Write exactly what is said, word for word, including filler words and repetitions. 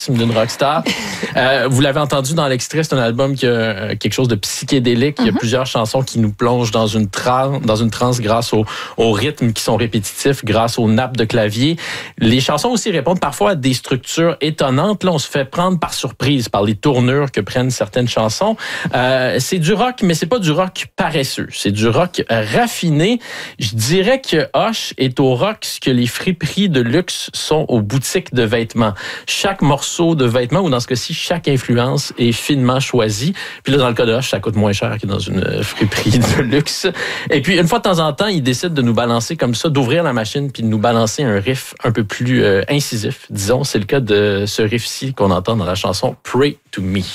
d'une rockstar. euh, vous l'avez entendu dans l'extrait, c'est un album qui a euh, quelque chose de psychédélique. Mm-hmm. Il y a plusieurs chansons qui nous plongent dans une transe, dans une transe grâce au, aux rythmes qui sont répétitifs, grâce aux nappes de clavier. Les chansons aussi répondent parfois à des structures étonnantes. Là, on se fait prendre par surprise par les tournures que prennent certaines chansons. Euh, c'est du rock, mais c'est pas du rock paresseux. C'est du rock raffiné. Je dirais que Hush est au rock ce que les friperies de luxe sont aux boutiques de vêtements. Chaque morceau de vêtements, ou dans ce cas-ci, chaque influence est finement choisie. Puis là, dans le cas de Hush, ça coûte moins cher que dans une friperie de luxe. Et puis, une fois de temps en temps, ils décident de nous balancer comme ça, d'ouvrir la machine puis de nous balancer un riff un peu plus euh, incisif. Disons, c'est le cas de ce riff-ci qu'on entend dans la chanson « Pray to Me ».